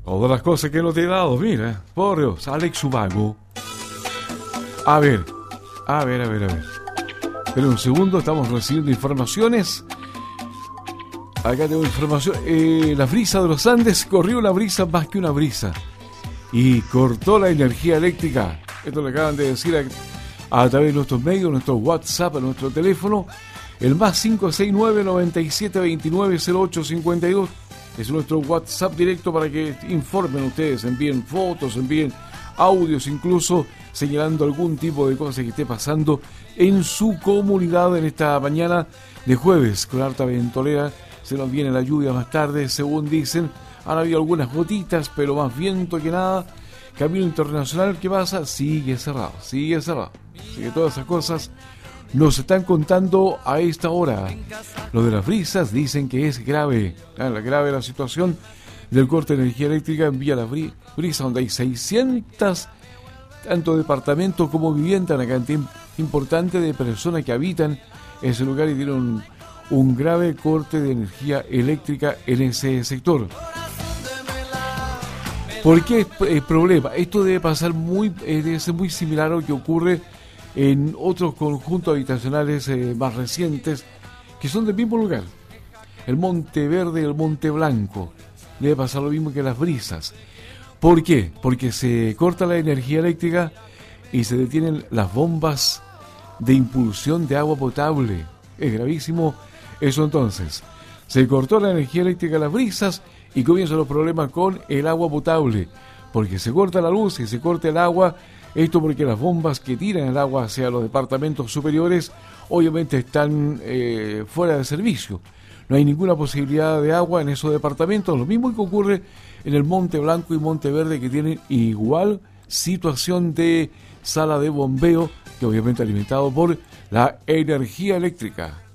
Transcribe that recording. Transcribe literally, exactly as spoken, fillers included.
Todas las cosas que no te he dado, mira. Por Dios, Alex Ubago. A ver, a ver, a ver, a ver. Pero un segundo, estamos recibiendo informaciones. Acá tengo información. Eh, la brisa de los Andes corrió una brisa más que una brisa. Y cortó la energía eléctrica. Esto le acaban de decir a, a través de nuestros medios, nuestro WhatsApp, a nuestro teléfono. El más cinco seis nueve, nueve siete dos nueve, cero ocho cinco dos. Es nuestro WhatsApp directo para que informen ustedes, envíen fotos, envíen audios, incluso señalando algún tipo de cosa que esté pasando en su comunidad en esta mañana de jueves, con harta ventolera. Se nos viene la lluvia más tarde, según dicen. Han habido algunas gotitas, pero más viento que nada. Camino internacional, ¿qué pasa? Sigue cerrado, sigue cerrado. Así que todas esas cosas nos están contando a esta hora. Lo de las brisas dicen que es grave. Ah, la grave la situación del corte de energía eléctrica en Villa Las Brisas, donde hay seiscientos, tanto departamentos como viviendas, una cantidad importante de personas que habitan en ese lugar y tienen un, un grave corte de energía eléctrica en ese sector. ¿Por qué es problema? Esto debe pasar muy, eh, debe ser muy similar a lo que ocurre en otros conjuntos habitacionales eh, más recientes, que son del mismo lugar. El Monte Verde y el Monte Blanco. Debe pasar lo mismo que las brisas. ¿Por qué? Porque se corta la energía eléctrica y se detienen las bombas de impulsión de agua potable. Es gravísimo eso entonces. Se cortó la energía eléctrica en las brisas y comienzan los problemas con el agua potable. Porque se corta la luz y se corta el agua. Esto porque las bombas que tiran el agua hacia los departamentos superiores obviamente están eh, fuera de servicio. No hay ninguna posibilidad de agua en esos departamentos. Lo mismo que ocurre en el Monte Blanco y Monte Verde, que tienen igual situación de sala de bombeo, que obviamente alimentado por la energía eléctrica.